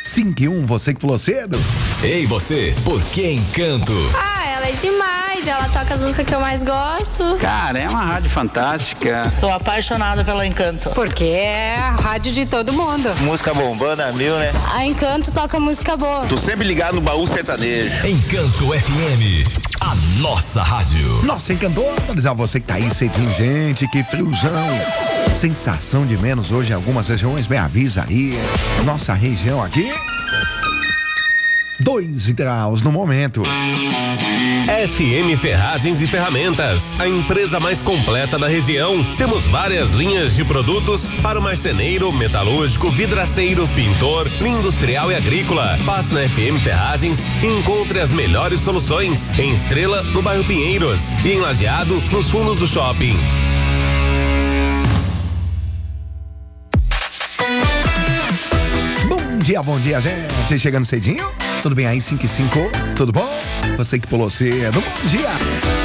5-1, você que pulou cedo. Ei, você, por que Encanto? Ela é demais, ela toca as músicas que eu mais gosto. Cara, é uma rádio fantástica. Sou apaixonada pelo Encanto. Porque é a rádio de todo mundo. Música bombando a mil, né? A Encanto toca música boa. Tô sempre ligado no baú sertanejo. Encanto FM, a nossa rádio. Nossa, encantou. Analisar você que tá aí, cedinho, gente, que friozão. Sensação de menos hoje em algumas regiões, me avisa aí. Nossa região aqui, 2 graus no momento. FM Ferragens e Ferramentas, a empresa mais completa da região. Temos várias linhas de produtos para o marceneiro, metalúrgico, vidraceiro, pintor, industrial e agrícola. Passe na FM Ferragens e encontre as melhores soluções. Em Estrela, no bairro Pinheiros, e em Lajeado, nos fundos do shopping. Bom dia, gente. Chegando cedinho? Tudo bem aí, 5-5? Tudo bom? Você que pulou cedo, bom dia.